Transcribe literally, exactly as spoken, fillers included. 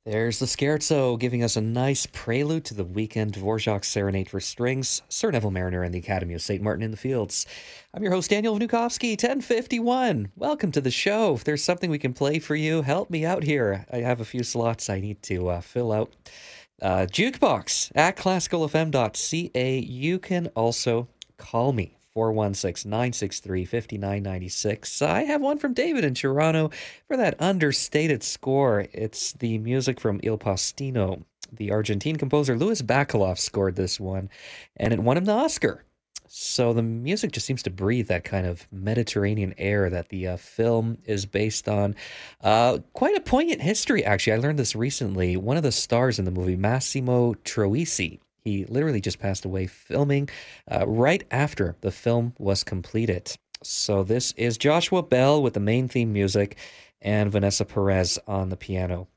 There's the Scherzo giving us a nice prelude to the weekend Dvorak Serenade for Strings, Sir Neville Mariner and the Academy of Saint Martin in the Fields. I'm your host, Daniel Vnukovsky, ten fifty-one. Welcome to the show. If there's something we can play for you, help me out here. I have a few slots I need to uh, fill out. Uh, jukebox at classical f m dot c a. You can also call me. four one six, nine six three, five nine nine six. I have one from David in Toronto for that understated score. It's the music from Il Postino. The Argentine composer Louis Bacalov scored this one, and it won him the Oscar. So the music just seems to breathe that kind of Mediterranean air that the uh, film is based on. Uh, quite a poignant history, actually. I learned this recently. One of the stars in the movie, Massimo Troisi, he literally just passed away filming uh, right after the film was completed. So this is Joshua Bell with the main theme music and Vanessa Perez on the piano.